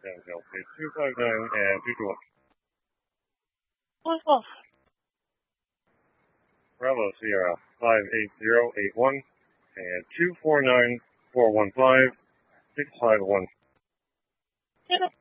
downhill, page 259 and 221. Off. Bravo Sierra 58081 and 249415 651. Get up.